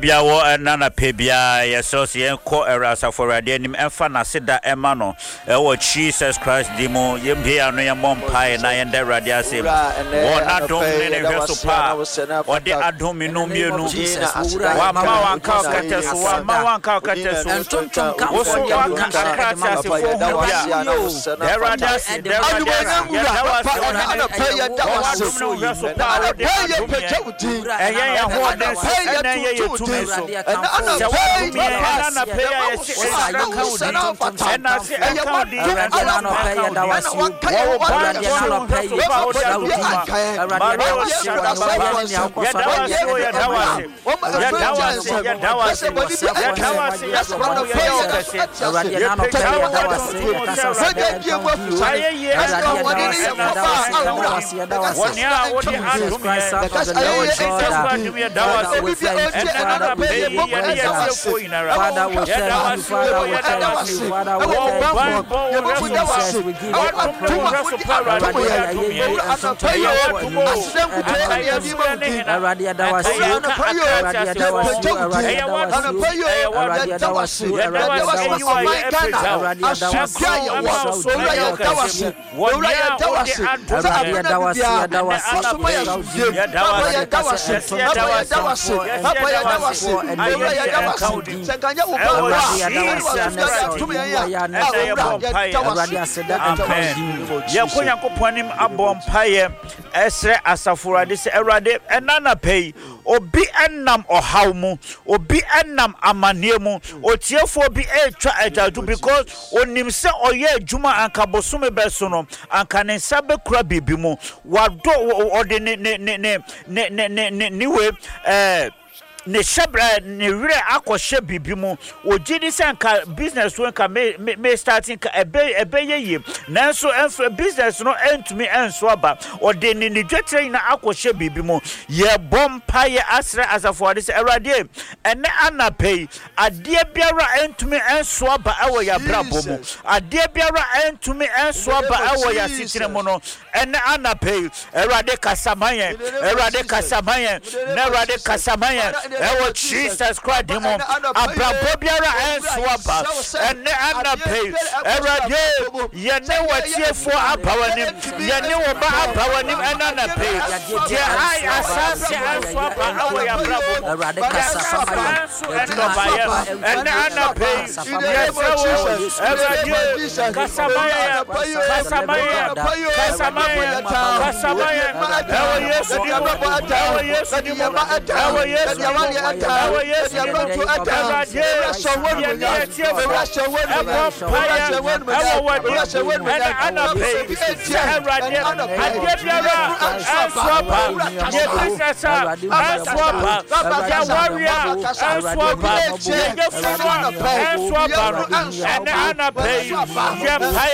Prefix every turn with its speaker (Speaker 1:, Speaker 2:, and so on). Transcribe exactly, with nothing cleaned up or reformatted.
Speaker 1: Biawo and Nana Pebia, Associate Co Erasa for Radianim and Fanasida Emano, Ewo Jesus Christ Demo, Yembia no Yamon Pai and I and the Radiasi, or not dominate Vesupa, or the Adomino Munu, Wama Calcates, Wama Calcates, and Tum also one Calcates for Hubia, there are Dasi, there are Dasi, and I Father, we thank you, Father, we thank you, Father, we thank you, Father, we Jesus, we give you a praise. Yakonya koponim abompaye esre asafura de se erade enana pay obi enam ohawmu obi enam amaniemu otiefo bi etwa ajadu because onim se oye adwuma anka bosume beso no anka ne sabe kura bibimu wado ode ne ne ne ne ne ne ne we eh ne shabra ne wire akoshe bibimu ogidi sanka business when ka me me starting ka ebe ebe ye nanso enso business no entumi enso aba ode ne ne dwetre na akoshe bibimu ye bompa ye asra asafo de se erade ene anapei ade biara entumi enso aba ewo ya brabo mu ade biara entumi enso aba ewo ya sitire mu no ene anapei erade kasamaye erade kasamaye na erade kasamaye ewo Jesus Christ demo abrabo biara enswaba ene anape erade yene watiefo abawanim yene wo ba abawanim enanape je ai asase enswaba awo ya brabo erade kasamaye ene anape yeso erade kasamaye kasamaye kasamaye kasamaye ewo yesu ewo yesu ewo yesu Awo yes, you go to attack. Yes, so what you need to Russia win. Russia win. Russia win. And Anna pay. I get your and swapper. Yes, and swapper. The warrior and swapper. The swapper and swapper. And Anna pay.